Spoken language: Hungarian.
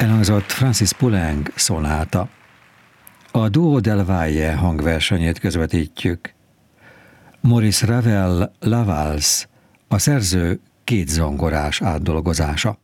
Elhangzott Francis Poulenc szonáta. A Duo del Valle hangversenyét közvetítjük. Maurice Ravel La Valse, a szerző két zongorás átdolgozása.